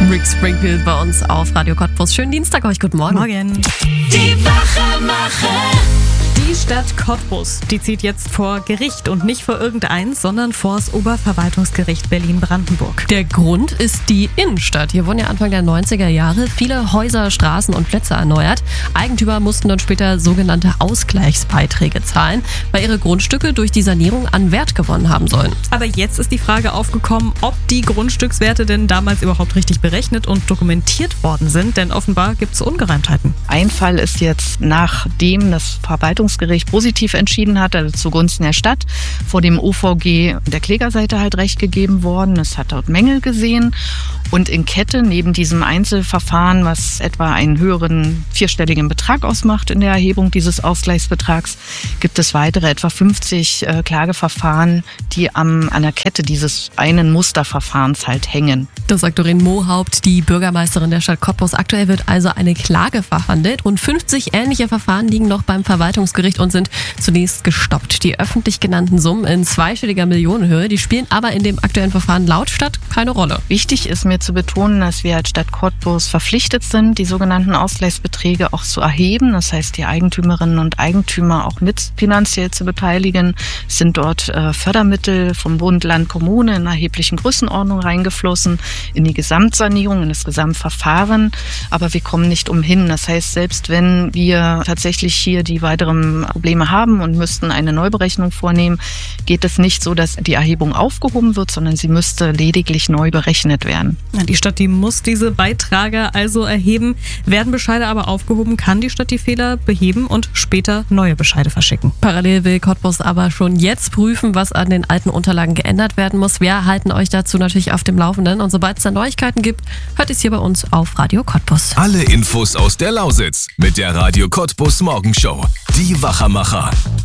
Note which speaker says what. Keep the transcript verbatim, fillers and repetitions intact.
Speaker 1: Rick Springfield bei uns auf Radio Cottbus. Schönen Dienstag euch, guten Morgen.
Speaker 2: Morgen.
Speaker 3: Die Wachemacher.
Speaker 2: Die Stadt Cottbus, die zieht jetzt vor Gericht und nicht vor irgendeins, sondern vor das Oberverwaltungsgericht Berlin-Brandenburg.
Speaker 1: Der Grund ist die Innenstadt. Hier wurden ja Anfang der neunziger Jahre viele Häuser, Straßen und Plätze erneuert. Eigentümer mussten dann später sogenannte Ausgleichsbeiträge zahlen, weil ihre Grundstücke durch die Sanierung an Wert gewonnen haben sollen.
Speaker 2: Aber jetzt ist die Frage aufgekommen, ob die Grundstückswerte denn damals überhaupt richtig berechnet und dokumentiert worden sind, denn offenbar gibt es Ungereimtheiten.
Speaker 4: Ein Fall ist jetzt, nachdem das Verwaltungsgericht positiv entschieden hat, also zugunsten der Stadt, vor dem O V G der Klägerseite halt Recht gegeben worden. Es hat dort Mängel gesehen. Und in Kette, neben diesem Einzelverfahren, was etwa einen höheren vierstelligen Betrag ausmacht in der Erhebung dieses Ausgleichsbetrags, gibt es weitere etwa fünfzig äh, Klageverfahren, die am, an der Kette dieses einen Musterverfahrens halt hängen.
Speaker 1: Das sagt Doreen Mohaupt, die Bürgermeisterin der Stadt Cottbus. Aktuell wird also eine Klage verhandelt. Rund fünfzig ähnliche Verfahren liegen noch beim Verwaltungsgericht und sind zunächst gestoppt. Die öffentlich genannten Summen in zweistelliger Millionenhöhe, die spielen aber in dem aktuellen Verfahren laut Stadt keine Rolle.
Speaker 4: Wichtig ist mir zu betonen, dass wir als Stadt Cottbus verpflichtet sind, die sogenannten Ausgleichsbeträge auch zu erheben. Das heißt, die Eigentümerinnen und Eigentümer auch mit finanziell zu beteiligen. Es sind dort äh, Fördermittel vom Bund, Land, Kommune in erheblichen Größenordnungen reingeflossen, in die Gesamtsanierung, in das Gesamtverfahren. Aber wir kommen nicht umhin. Das heißt, selbst wenn wir tatsächlich hier die weiteren Probleme haben und müssten eine Neuberechnung vornehmen, geht es nicht so, dass die Erhebung aufgehoben wird, sondern sie müsste lediglich neu berechnet werden.
Speaker 2: Die Stadt, die muss diese Beiträge also erheben. Werden Bescheide aber aufgehoben, kann die Stadt die Fehler beheben und später neue Bescheide verschicken.
Speaker 1: Parallel will Cottbus aber schon jetzt prüfen, was an den alten Unterlagen geändert werden muss. Wir halten euch dazu natürlich auf dem Laufenden. Und sobald es da Neuigkeiten gibt, hört es hier bei uns auf Radio Cottbus.
Speaker 3: Alle Infos aus der Lausitz mit der Radio Cottbus Morgenshow. Die Wachemacher.